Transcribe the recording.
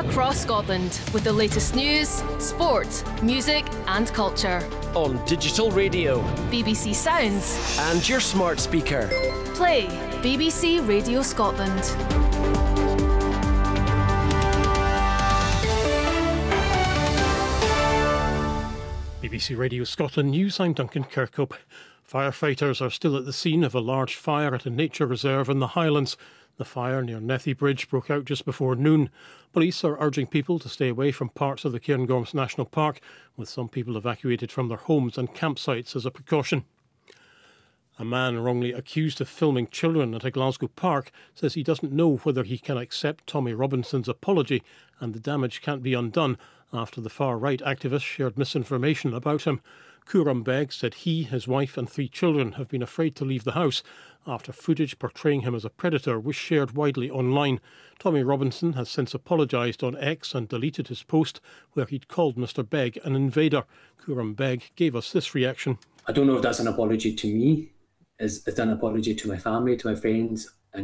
across Scotland with the latest news, sport, music and culture. On digital radio, BBC Sounds and your smart speaker. Play BBC Radio Scotland. BBC Radio Scotland News, I'm Duncan Kirkhope. Firefighters are still at the scene of a large fire at a nature reserve in the Highlands. The fire near Nethy Bridge broke out just before noon. Police are urging people to stay away from parts of the Cairngorms National Park, with some people evacuated from their homes and campsites as a precaution. A man wrongly accused of filming children at a Glasgow park says he doesn't know whether he can accept Tommy Robinson's apology, and the damage can't be undone after the far-right activist shared misinformation about him. Kuram Beg said he, his wife and 3 children have been afraid to leave the house after footage portraying him as a predator was shared widely online. Tommy Robinson has since apologised on X and deleted his post where he'd called Mr Beg an invader. Kuram Beg gave us this reaction. I don't know if that's an apology to me. It's an apology to my family, to my friends,